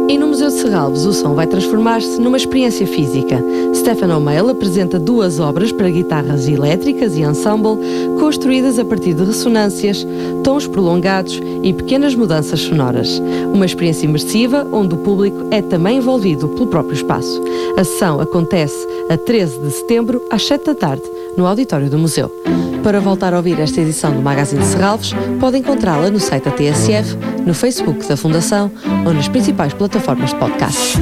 E no Museu de Serralves, o som vai transformar-se numa experiência física. Stefan O'Mail apresenta 2 obras para guitarras elétricas e ensemble, construídas a partir de ressonâncias, tons prolongados e pequenas mudanças sonoras. Uma experiência imersiva, onde o público é também envolvido pelo próprio espaço. A sessão acontece a 13 de setembro, às 7 da tarde, no auditório do museu. Para voltar a ouvir esta edição do Magazine de Serralves, pode encontrá-la no site da TSF, no Facebook da Fundação ou nas principais plataformas de podcast.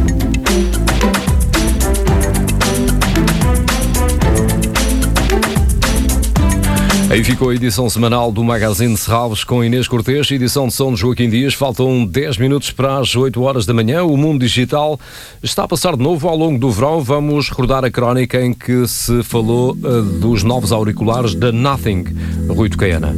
Aí ficou a edição semanal do Magazine de Serralves com Inês Cortês, edição de som de Joaquim Dias. Faltam 10 minutos para as 8 horas da manhã. O mundo digital está a passar de novo ao longo do verão. Vamos recordar a crónica em que se falou dos novos auriculares da Nothing. Rui Tocaiana.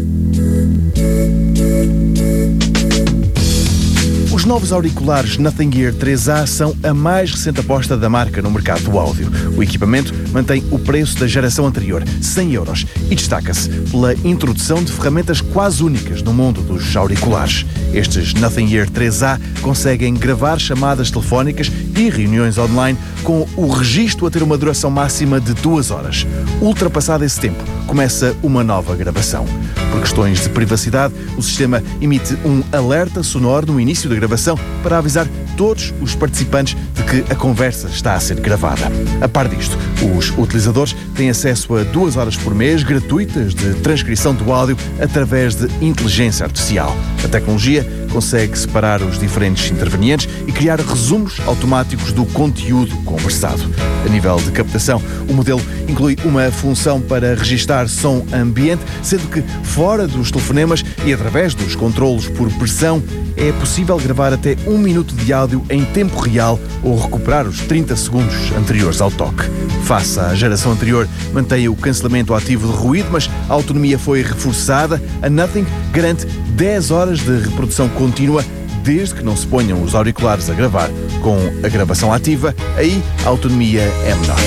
Os novos auriculares Nothing Ear 3A são a mais recente aposta da marca no mercado do áudio. O equipamento mantém o preço da geração anterior, 100 euros, e destaca-se pela introdução de ferramentas quase únicas no mundo dos auriculares. Estes Nothing Ear 3A conseguem gravar chamadas telefónicas e reuniões online com o registro a ter uma duração máxima de 2 horas. Ultrapassado esse tempo, começa uma nova gravação. Por questões de privacidade, o sistema emite um alerta sonoro no início da gravação para avisar todos os participantes de que a conversa está a ser gravada. A par disto, os utilizadores têm acesso a 2 horas por mês gratuitas de transcrição do áudio através de inteligência artificial. A tecnologia consegue separar os diferentes intervenientes e criar resumos automáticos do conteúdo conversado. A nível de captação, o modelo inclui uma função para registar som ambiente, sendo que fora dos telefonemas e através dos controlos por pressão, é possível gravar até 1 minuto de áudio em tempo real ou recuperar os 30 segundos anteriores ao toque. Face à geração anterior, mantém o cancelamento ativo de ruído, mas a autonomia foi reforçada. A Nothing garante 10 horas de reprodução contínua desde que não se ponham os auriculares a gravar. Com a gravação ativa, aí a autonomia é menor.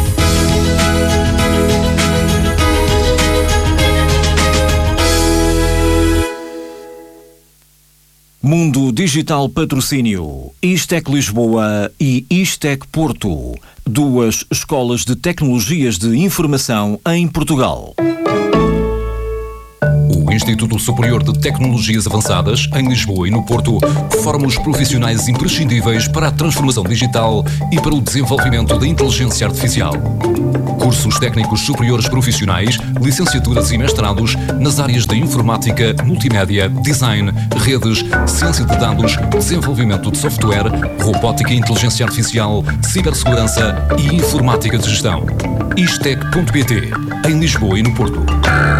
Mundo Digital Patrocínio, Istec Lisboa e Istec Porto, 2 escolas de tecnologias de informação em Portugal. O Instituto Superior de Tecnologias Avançadas, em Lisboa e no Porto, forma os profissionais imprescindíveis para a transformação digital e para o desenvolvimento da inteligência artificial. Cursos técnicos superiores profissionais, licenciaturas e mestrados nas áreas da informática, multimédia, design, redes, ciência de dados, desenvolvimento de software, robótica e inteligência artificial, cibersegurança e informática de gestão. Istec.pt, em Lisboa e no Porto.